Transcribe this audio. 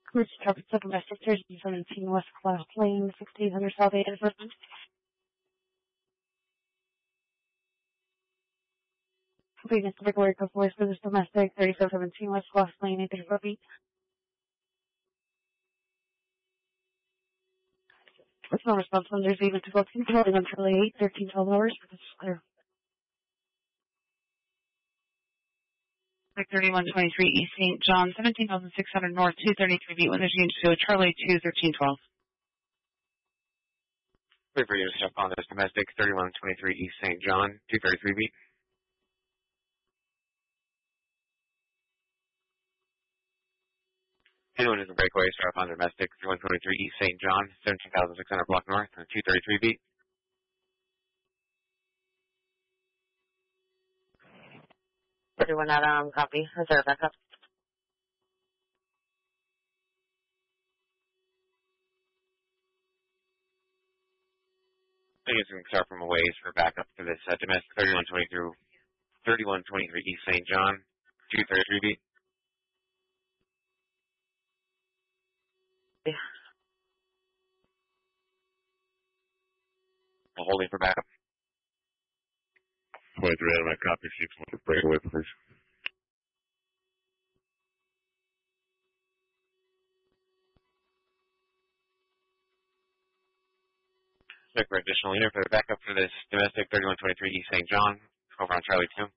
Cruise traffic to domestic 1317 West Class Lane, 1600 South 8 Apartment. Completeness to Victoria Coast Voice for this domestic 3717 West Class Lane, 834 feet. With no response from there's even to go to holding until 8, 13, 12 hours, but this is clear. 3123 East St. John, 17,600 North, 233 feet, when there's change to a Charlie 2, 1312. Wait for you to step on this domestic 3123 East St. John, 233 feet. Anyone who can break away, start on domestic 3123 East St. John, 17,600 block north, 233 feet. Everyone at copy. Reserve backup. I guess we can start from a ways for backup to this domestic 3123 East St. John, 233 feet. Yeah. Holding for backup. 23 out of my copy sheets. Want to break away, please. Look for additional unit for the backup for this domestic 3123 East St. John, over on Charlie 2.